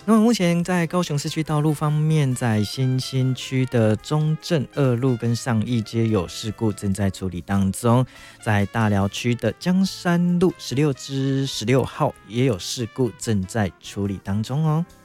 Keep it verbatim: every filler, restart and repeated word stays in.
那么目前在高雄市区道路方面，在新兴区的中正二路跟上义街有事故正在处理当中，在大寮区的江山路十六之十六号也有事故正在处理当中哦。